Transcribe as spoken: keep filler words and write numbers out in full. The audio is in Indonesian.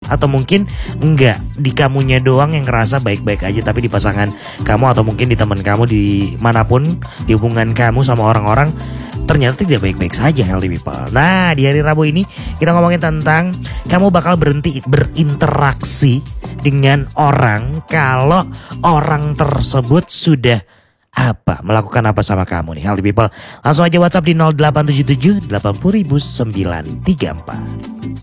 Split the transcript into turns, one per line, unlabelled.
Atau mungkin enggak, di kamunya doang yang ngerasa baik-baik aja, tapi di pasangan kamu atau mungkin di teman kamu, di manapun, di hubungan kamu sama orang-orang ternyata tidak baik-baik saja, healthy people. Nah, di hari Rabu ini kita ngomongin tentang kamu bakal berhenti berinteraksi dengan orang kalau orang tersebut sudah apa, melakukan apa sama kamu nih, healthy people. Langsung aja WhatsApp di nol delapan tujuh tujuh delapan nol nol sembilan tiga empat.